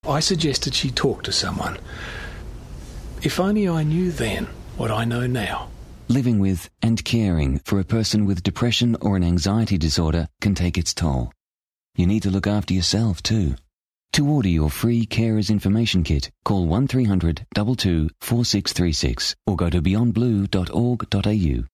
I suggested she talk to someone. If only I knew then what I know now. Living with and caring for a person with depression or an anxiety disorder can take its toll. You need to look after yourself too. To order your free Carers Information Kit, call 1300 22 4636 or go to beyondblue.org.au.